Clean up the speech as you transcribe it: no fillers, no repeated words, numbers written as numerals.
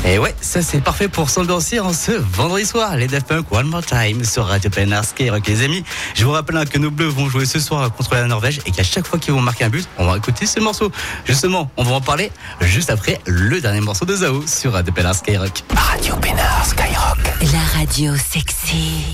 Et ouais, ça c'est parfait pour s'ambiancer en ce vendredi soir. Les Daft Punk One More Time sur Radio PNR Skyrock. Les amis, je vous rappelle que nos Bleus vont jouer ce soir contre la Norvège et qu'à chaque fois qu'ils vont marquer un but, on va écouter ce morceau. Justement, on va en parler juste après le dernier morceau de Zao sur Radio PNR Skyrock. Radio PNR Skyrock. La radio sexy.